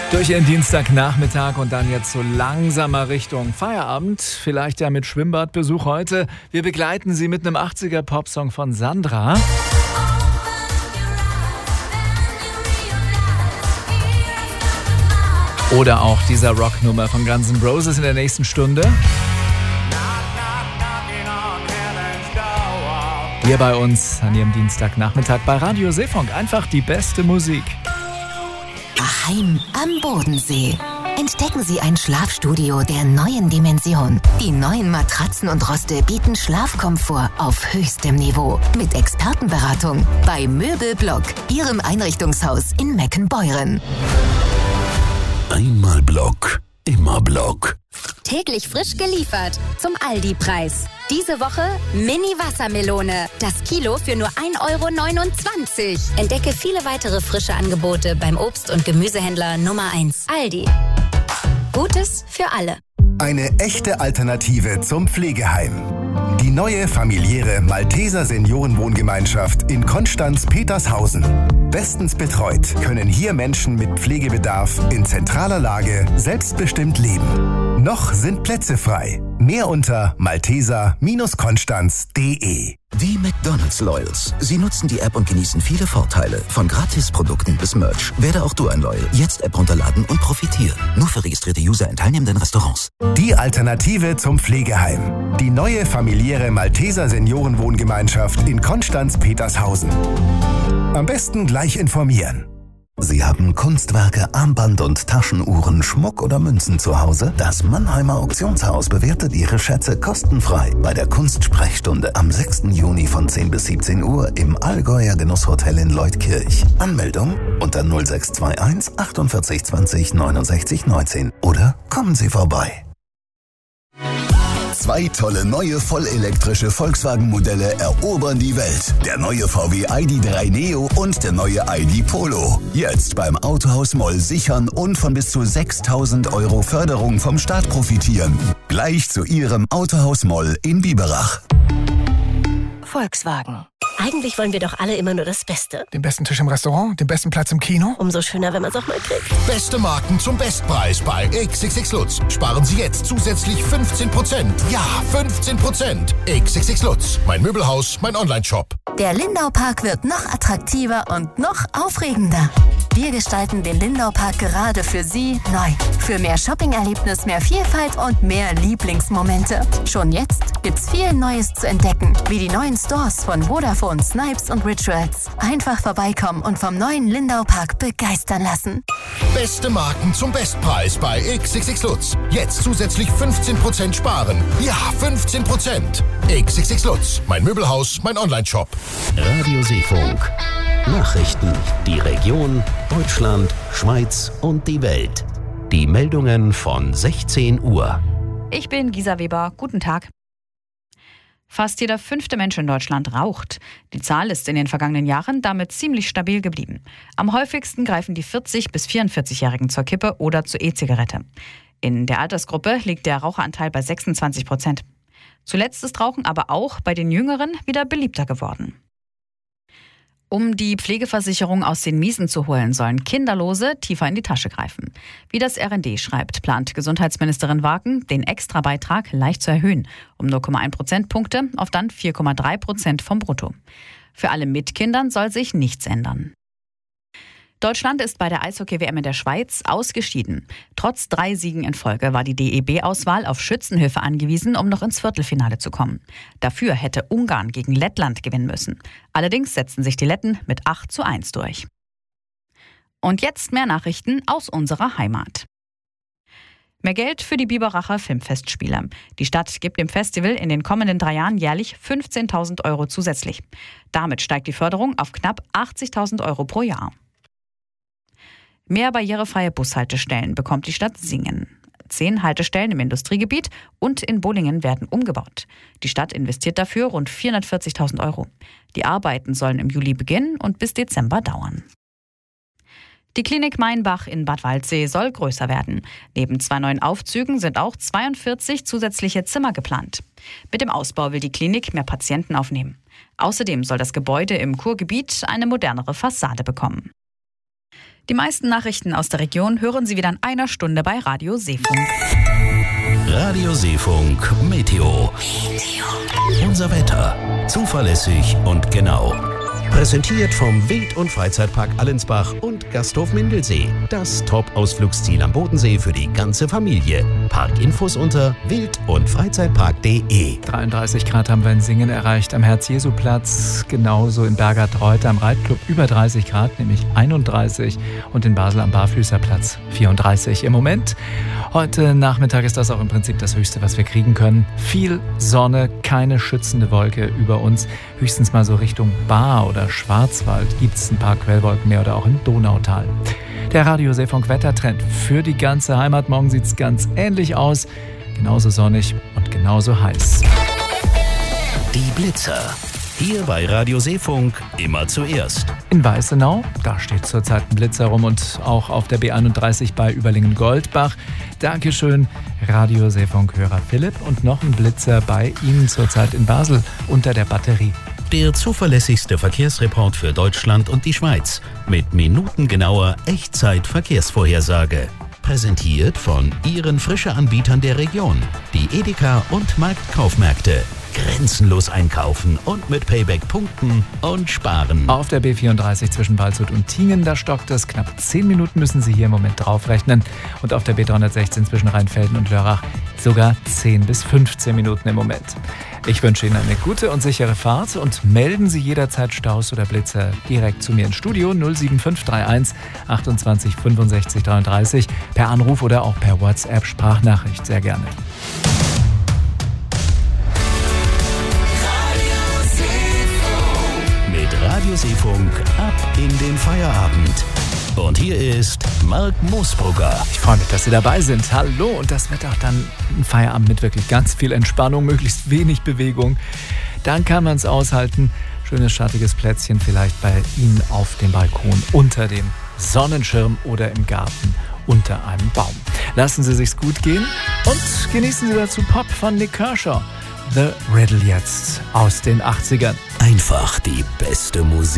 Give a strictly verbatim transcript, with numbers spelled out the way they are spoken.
Durch Ihren Dienstagnachmittag und dann jetzt so langsamer Richtung Feierabend, vielleicht ja mit Schwimmbadbesuch heute. Wir begleiten Sie mit einem achtziger-Popsong von Sandra. Oder auch dieser Rocknummer von Guns N' Roses in der nächsten Stunde. Hier bei uns an Ihrem Dienstagnachmittag bei Radio Seefunk einfach die beste Musik. Daheim am Bodensee. Entdecken Sie ein Schlafstudio der neuen Dimension. Die neuen Matratzen und Roste bieten Schlafkomfort auf höchstem Niveau. Mit Expertenberatung bei Möbelblock, Ihrem Einrichtungshaus in Meckenbeuren. Einmal Block, immer Block. Täglich frisch geliefert zum Aldi-Preis. Diese Woche Mini-Wassermelone. Das Kilo für nur ein Euro neunundzwanzig. Entdecke viele weitere frische Angebote beim Obst- und Gemüsehändler Nummer eins. Aldi. Gutes für alle. Eine echte Alternative zum Pflegeheim. Die neue familiäre Malteser Seniorenwohngemeinschaft in Konstanz-Petershausen. Bestens betreut können hier Menschen mit Pflegebedarf in zentraler Lage selbstbestimmt leben. Noch sind Plätze frei. Mehr unter malteser Konstanz punkt de. Die McDonald's Loyals. Sie nutzen die App und genießen viele Vorteile. Von Gratisprodukten bis Merch. Werde auch du ein Loyal. Jetzt App runterladen und profitieren. Nur für registrierte User in teilnehmenden Restaurants. Die Alternative zum Pflegeheim. Die neue familiäre Malteser Seniorenwohngemeinschaft in Konstanz-Petershausen. Am besten gleich informieren. Sie haben Kunstwerke, Armband- und Taschenuhren, Schmuck oder Münzen zu Hause? Das Mannheimer Auktionshaus bewertet Ihre Schätze kostenfrei bei der Kunstsprechstunde am sechsten Juni von zehn bis siebzehn Uhr im Allgäuer Genusshotel in Leutkirch. Anmeldung unter null sechs zwei eins achtundvierzig zwanzig neunundsechzig neunzehn oder kommen Sie vorbei. Zwei tolle neue vollelektrische Volkswagen-Modelle erobern die Welt. Der neue V W I D drei Neo und der neue I D Polo. Jetzt beim Autohaus Moll sichern und von bis zu sechstausend Euro Förderung vom Staat profitieren. Gleich zu Ihrem Autohaus Moll in Biberach. Volkswagen. Eigentlich wollen wir doch alle immer nur das Beste. Den besten Tisch im Restaurant, den besten Platz im Kino. Umso schöner, wenn man es auch mal kriegt. Beste Marken zum Bestpreis bei X X X Lutz. Sparen Sie jetzt zusätzlich fünfzehn Prozent. Ja, fünfzehn Prozent. X X X Lutz. Mein Möbelhaus, mein Online-Shop. Der Lindau-Park wird noch attraktiver und noch aufregender. Wir gestalten den Lindau-Park gerade für Sie neu. Für mehr Shopping-Erlebnis, mehr Vielfalt und mehr Lieblingsmomente. Schon jetzt gibt's viel Neues zu entdecken, wie die neuen Stores von Vodafone, Snipes und Rituals. Einfach vorbeikommen und vom neuen Lindau-Park begeistern lassen. Beste Marken zum Bestpreis bei X X X Lutz. Jetzt zusätzlich fünfzehn Prozent sparen. Ja, fünfzehn Prozent. X X X Lutz. Mein Möbelhaus, mein Online-Shop. Radio Seefunk. Nachrichten. Die Region, Deutschland, Schweiz und die Welt. Die Meldungen von sechzehn Uhr. Ich bin Gisa Weber. Guten Tag. Fast jeder fünfte Mensch in Deutschland raucht. Die Zahl ist in den vergangenen Jahren damit ziemlich stabil geblieben. Am häufigsten greifen die vierzig- bis vierundvierzig-Jährigen zur Kippe oder zur E-Zigarette. In der Altersgruppe liegt der Raucheranteil bei sechsundzwanzig Prozent. Zuletzt ist Rauchen aber auch bei den Jüngeren wieder beliebter geworden. Um die Pflegeversicherung aus den Miesen zu holen, sollen Kinderlose tiefer in die Tasche greifen. Wie das R N D schreibt, plant Gesundheitsministerin Wagen, den Extrabeitrag leicht zu erhöhen, um null Komma eins Prozentpunkte auf dann vier Komma drei Prozent vom Brutto. Für alle mit Kindern soll sich nichts ändern. Deutschland ist bei der Eishockey-W M in der Schweiz ausgeschieden. Trotz drei Siegen in Folge war die D E B-Auswahl auf Schützenhilfe angewiesen, um noch ins Viertelfinale zu kommen. Dafür hätte Ungarn gegen Lettland gewinnen müssen. Allerdings setzten sich die Letten mit acht zu eins durch. Und jetzt mehr Nachrichten aus unserer Heimat. Mehr Geld für die Biberacher Filmfestspiele. Die Stadt gibt dem Festival in den kommenden drei Jahren jährlich fünfzehntausend Euro zusätzlich. Damit steigt die Förderung auf knapp achtzigtausend Euro pro Jahr. Mehr barrierefreie Bushaltestellen bekommt die Stadt Singen. Zehn Haltestellen im Industriegebiet und in Bohlingen werden umgebaut. Die Stadt investiert dafür rund vierhundertvierzigtausend Euro. Die Arbeiten sollen im Juli beginnen und bis Dezember dauern. Die Klinik Mainbach in Bad Waldsee soll größer werden. Neben zwei neuen Aufzügen sind auch zweiundvierzig zusätzliche Zimmer geplant. Mit dem Ausbau will die Klinik mehr Patienten aufnehmen. Außerdem soll das Gebäude im Kurgebiet eine modernere Fassade bekommen. Die meisten Nachrichten aus der Region hören Sie wieder in einer Stunde bei Radio Seefunk. Radio Seefunk Meteo. Unser Wetter. Zuverlässig und genau. Präsentiert vom Wild- und Freizeitpark Allensbach und Gasthof Mindelsee. Das Top-Ausflugsziel am Bodensee für die ganze Familie. Parkinfos unter wild- und freizeitpark punkt de. dreiunddreißig Grad haben wir in Singen erreicht, am Herz-Jesu-Platz, genauso in Bergert-Reuter am Reitclub über dreißig Grad, nämlich einunddreißig, und in Basel am Barfüßerplatz vierunddreißig. Im Moment, heute Nachmittag ist das auch im Prinzip das Höchste, was wir kriegen können. Viel Sonne, keine schützende Wolke über uns, höchstens mal so Richtung Baar oder Schwarzwald gibt es ein paar Quellwolken mehr oder auch im Donautal. Der Radio Seefunk Wettertrend für die ganze Heimat. Morgen sieht es ganz ähnlich aus. Genauso sonnig und genauso heiß. Die Blitzer. Hier bei Radio Seefunk immer zuerst. In Weißenau, da steht zurzeit ein Blitzer rum, und auch auf der B einunddreißig bei Überlingen-Goldbach. Dankeschön, Radio Seefunk-Hörer Philipp. Und noch ein Blitzer bei Ihnen zurzeit in Basel unter der Batterie. Der zuverlässigste Verkehrsreport für Deutschland und die Schweiz mit minutengenauer Echtzeit-Verkehrsvorhersage. Präsentiert von Ihren Frische-Anbietern der Region, die Edeka und Marktkaufmärkte. Grenzenlos einkaufen und mit Payback punkten und sparen. Auf der B vierunddreißig zwischen Waldshut und Tingen, da stockt es. Knapp zehn Minuten müssen Sie hier im Moment draufrechnen. Und auf der B dreihundertsechzehn zwischen Rheinfelden und Lörrach sogar zehn bis fünfzehn Minuten im Moment. Ich wünsche Ihnen eine gute und sichere Fahrt und melden Sie jederzeit Staus oder Blitzer direkt zu mir ins Studio null sieben fünf drei eins achtundzwanzig fünfundsechzig dreiunddreißig per Anruf oder auch per WhatsApp-Sprachnachricht, sehr gerne. Mit Radio Seefunk ab in den Feierabend. Und hier ist Marc Moosbrugger. Ich freue mich, dass Sie dabei sind. Hallo, und das wird auch dann ein Feierabend mit wirklich ganz viel Entspannung, möglichst wenig Bewegung. Dann kann man es aushalten. Schönes, schattiges Plätzchen vielleicht bei Ihnen auf dem Balkon, unter dem Sonnenschirm oder im Garten unter einem Baum. Lassen Sie sich's gut gehen und genießen Sie dazu Pop von Nick Kershaw. The Riddle jetzt aus den achtzigern. Einfach die beste Musik.